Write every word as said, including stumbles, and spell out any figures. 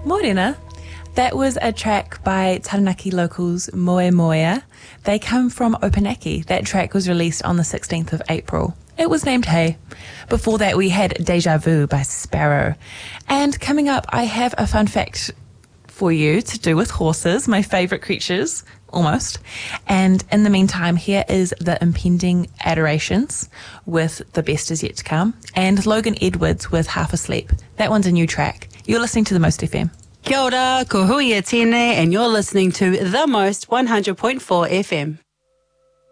Morena. That was a track by Taranaki locals Moe Moea. They come from Opunake. That track was released on the sixteenth of April. It was named Hey. Before that, we had Deja Vu by Sparrow. And coming up, I have a fun fact for you to do with horses, my favourite creatures, almost. And in the meantime, here is The Impending Adorations with The Best Is Yet to Come, and Logan Edwards with Half Asleep. That one's a new track. You're listening to The Most F M. Kia ora, ko hui e tēnei, and you're listening to The Most one hundred point four F M.